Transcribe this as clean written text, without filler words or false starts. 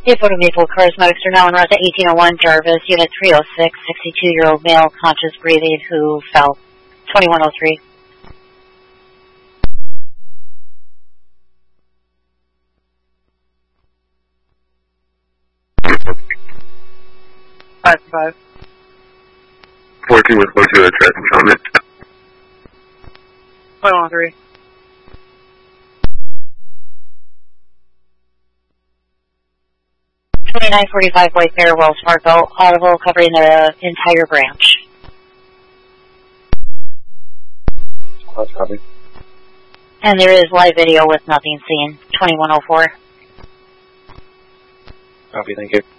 If motor vehicle charismatics are now en route to 1801 Jarvis, Unit 306, 62-year-old male, conscious breathing, who fell. 2103. Five. Working with Mojo at traffic comment. 2103. $29.45 White Bear, Wells Fargo, audible covering the entire branch. Copy. And there is live video with nothing seen. 2104. Copy, thank you.